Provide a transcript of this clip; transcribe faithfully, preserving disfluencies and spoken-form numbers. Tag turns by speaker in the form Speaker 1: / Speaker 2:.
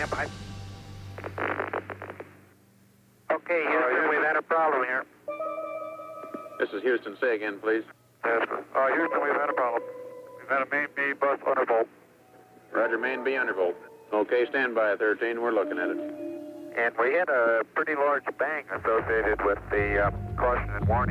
Speaker 1: stand by. Okay, Houston, we've had a problem here.
Speaker 2: This is Houston. Say again, please.
Speaker 1: Yes, sir. Uh, Houston, we've had a problem. We've had a main B bus undervolt.
Speaker 2: Roger, main B undervolt. Okay, stand by, thirteen. We're looking at it.
Speaker 1: And we had a pretty large bang associated with the uh, caution and warning.